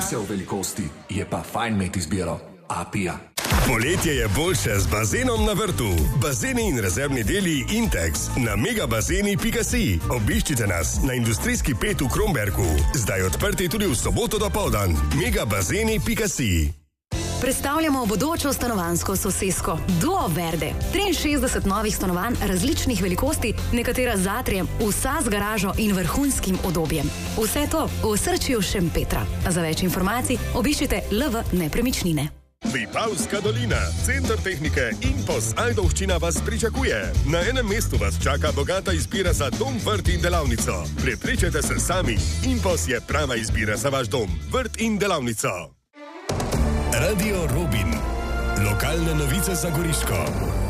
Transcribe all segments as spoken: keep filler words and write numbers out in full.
se o velikosti, je pa fajn imeti izbiro. Apija. Poletje je boljše z bazenom na vrtu. Bazeni in rezervni deli Intex na megabazeni pika si. Obiščite nas na industrijski pet v Kromberku. Zdaj odprti tudi v soboto dopoldan. megabazeni pika si. Predstavljamo bodočo stanovanjsko sosesko Duo Verde. triinšestdeset novih stanovanj različnih velikosti, nekatera z atrijem, vsa z garažo in vrhunskim udobjem. Vse to v osrčju Šempetra. Za več informacij obiščite L V Nepremičnine. Vipavska dolina, center tehnike Impos Ajdovščina vas pričakuje. Na enem mestu vas čaka bogata izbira za dom, vrt in delavnico. Prepričajte se sami, Impos je prava izbira za vaš dom, vrt in delavnico. Radio Robin. Lokalne novice za Goriško.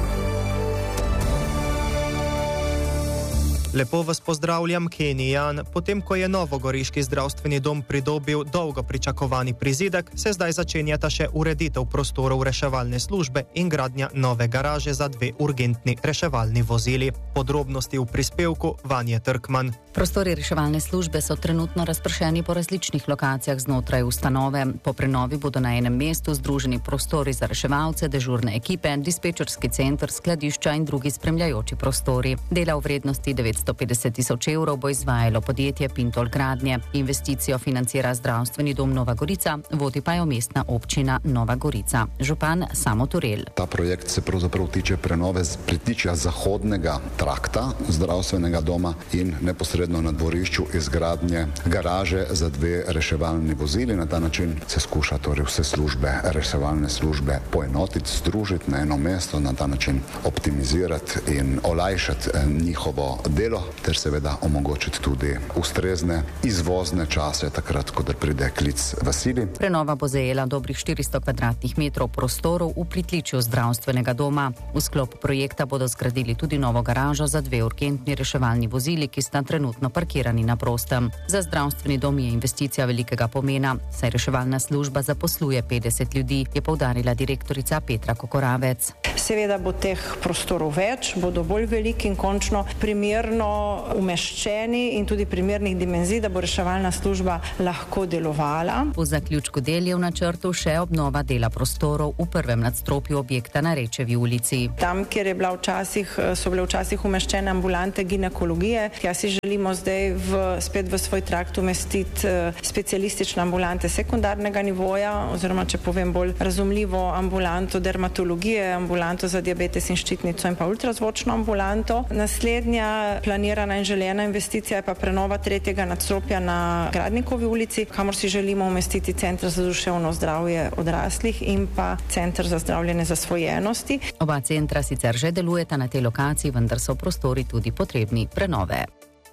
Lepo vas pozdravljam, Kenny Jan. Potem, ko je novogoriški zdravstveni dom pridobil dolgo pričakovani prizidek, se zdaj začenjata še ureditev prostorov reševalne službe in gradnja nove garaže za dve urgentni reševalni vozili. Podrobnosti v prispevku Vanje Trkman. Prostori reševalne službe so trenutno razpršeni po različnih lokacijah znotraj ustanove. Po prenovi bodo na enem mestu združeni prostori za reševalce, dežurne ekipe, dispečerski center, skladišča in drugi spremljajoči prostori. Dela v vrednosti devetsto petdeset tisoč evrov bo izvajalo podjetje Pintol Gradnje. Investicijo financira zdravstveni dom Nova Gorica, vodi pa jo mestna občina Nova Gorica. Župan Samo Turel. Ta projekt se pravzaprav tiče prenove pritičja zahodnega trakta zdravstvenega doma in neposredno na dvorišču izgradnje garaže za dve reševalni vozili. Na ta način se skuša torej vse službe, reševalne službe poenotiti, združiti na eno mesto, na ta način optimizirati in olajšati njihovo delo, ter seveda omogočiti tudi ustrezne izvozne čase, takrat, ko pride klic v sili. Prenova bo zajela dobrih štiristo kvadratnih metrov prostorov v pritličju zdravstvenega doma. V sklopu projekta bodo zgradili tudi novo garažo za dve urgentni reševalni vozili, ki sta trenutno parkirani na prostem. Za zdravstveni dom je investicija velikega pomena, saj reševalna služba zaposluje petdeset ljudi, je poudarila direktorica Petra Kokoravec. Seveda bo teh prostorov več, bodo bolj veliki in končno primerno umeščeni in tudi primernih dimenzij, da bo reševalna služba lahko delovala. Po zaključku del je v načrtu še obnova dela prostorov v prvem nadstropju objekta na Rečevi ulici. Tam, kjer je bila včasih, so bile včasih umeščene ambulante ginekologije, tja si želimo zdaj v, spet v svoj trakt umestiti specialistične ambulante sekundarnega nivoja, oziroma, če povem bolj razumljivo, ambulanto dermatologije, ambulanto za diabetes in ščitnico in pa ultrazvočno ambulanto. Naslednja planirana in želena investicija je pa prenova tretjega nadstropja na Gradnikovi ulici, kamor si želimo umestiti center za duševno zdravje odraslih in pa center za zdravljenje zasvojenosti. Oba centra sicer že delujeta na tej lokaciji, vendar so prostori tudi potrebni prenove.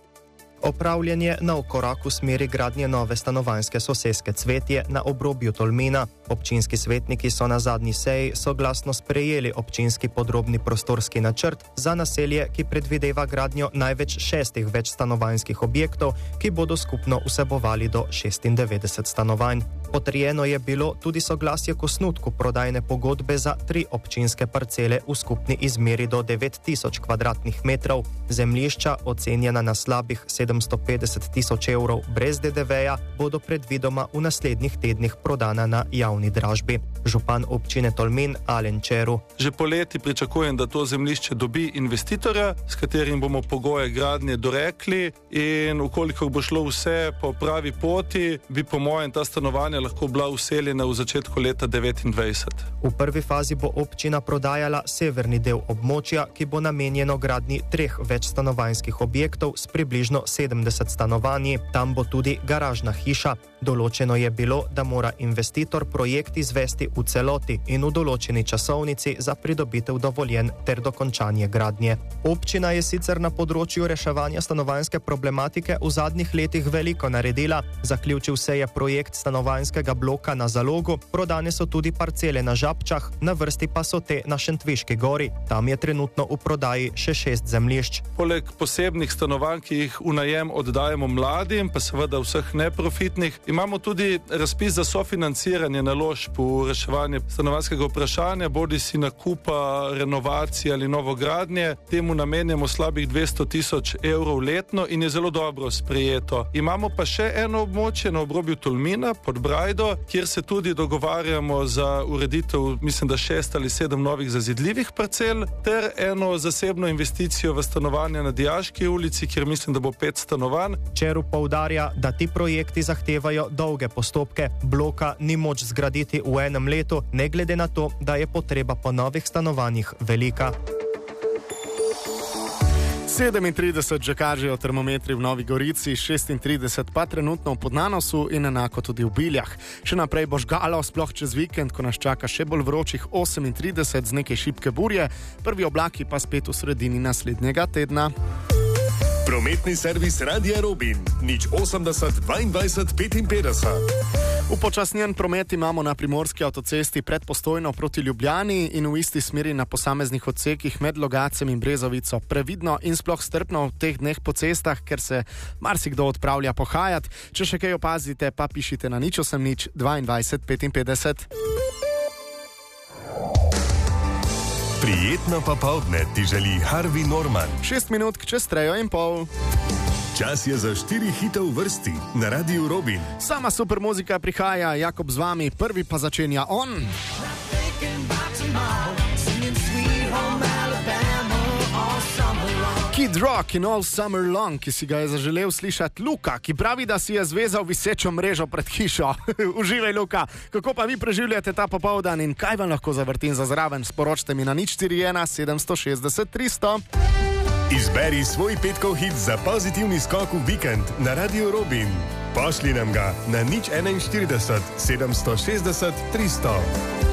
Opravljen je nov korak v smeri gradnje nove stanovanjske soseske Cvetje na obrobju Tolmina. Občinski svetniki so na zadnji seji soglasno sprejeli občinski podrobni prostorski načrt za naselje, ki predvideva gradnjo največ šestih večstanovanjskih objektov, ki bodo skupno vsebovali do šestindevetdeset stanovanj. Potrjeno je bilo tudi soglasje k osnutku prodajne pogodbe za tri občinske parcele v skupni izmeri do devet tisoč kvadratnih metrov. Zemljišča, ocenjena na slabih sedemsto petdeset tisoč evrov brez D D V-ja, bodo predvidoma v naslednjih tednih prodana na javni dražbi. Župan občine Tolmin Alen Čeru. Že poleti pričakujem, da to zemljišče dobi investitorja, s katerim bomo pogoje gradnje dorekli, in ukolikor bo šlo vse po pravi poti, bi po mojem ta stanovanja lahko bila useljena v začetku leta devetindvajset. V prvi fazi bo občina prodajala severni del območja, ki bo namenjeno gradnji treh večstanovanjskih objektov s približno sedemdeset stanovanji. Tam bo tudi garažna hiša. Določeno je bilo, da mora investitor projekt izvesti v celoti in v določeni časovnici za pridobitev dovoljenj ter dokončanje gradnje. Občina je sicer na področju reševanja stanovanjske problematike v zadnjih letih veliko naredila. Zaključil se je projekt stanovanjskega bloka na Zalogu, prodane so tudi parcele na Žabčah, na vrsti pa so te na Šentviški gori. Tam je trenutno v prodaji še šest zemljišč. Poleg posebnih stanovanj, ki jih v najem oddajemo mladim, pa seveda vseh neprofitnih, imamo tudi razpis za sofinanciranje naložb v reševanje stanovanjskega vprašanja, bodi si nakupa, renovacije ali novogradnje. Temu namenjamo slabih dvesto tisoč evrov letno in je zelo dobro sprejeto. Imamo pa še eno območje na obrobju Tolmina pod Bra Ajdo, kjer se tudi dogovarjamo za ureditev, mislim, da šest ali sedem novih zazidljivih parcel, ter eno zasebno investicijo v stanovanje na Dijaški ulici, kjer mislim, da bo pet stanovanj. Čerup poudarja, da ti projekti zahtevajo dolge postopke, bloka ni moč zgraditi v enem letu, ne glede na to, da je potreba po novih stanovanjih velika. sedemintrideset že kažejo termometri v Novi Gorici, šestintrideset pa trenutno v Podnanosu in enako tudi v Biljah. Še naprej bo žgalo, sploh čez vikend, ko nas čaka še bolj vročih osemintrideset z nekaj šibke burje, prvi oblaki pa spet v sredini naslednjega tedna. Prometni servis Radia Robin, nič osemdeset dvaindvajset petinpetdeset. Upočasnjen promet imamo na primorski avtocesti pred Postojno proti Ljubljani in v isti smeri na posameznih odsekih med Logacem in Brezovico. Previdno in sploh strpno v teh dneh po cestah, ker se marsikdo odpravlja pohajati. Če še kaj opazite, pa pišite na nič osem nič dvaindvajset petinpetdeset. Prijetno popoldne ti želi Harvey Norman. Šest minut čez trejo in pol. Čas je za štiri hite v vrsti na Radiu Robin. Sama super muzika prihaja, Jakob z vami, prvi pa začenja on. Kid Rock in All Summer Long, ki si ga je zaželel slišati Luka, ki pravi, da si je zvezal visečo mrežo pred hišo. Uživaj, Luka. Kako pa vi preživljate ta popoldan in kaj vam lahko zavrtim za zraven? Sporočite mi na nič štiri ena sedemsto šestdeset tristo. Izberi svoj petkov hit za pozitivni skok v vikend na Radiu Robin. Pošli nam ga na nič enainštirideset sedemsto šestdeset tristo.